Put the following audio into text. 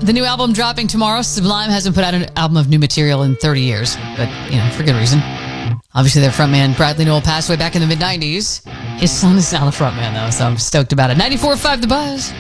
The new album dropping tomorrow. Sublime hasn't put out an album of new material in 30 years, but, for good reason. Obviously, their frontman, Bradley Nowell, passed away back in the mid-90s. His son is now the frontman, though, so I'm stoked about it. 94.5 The Buzz.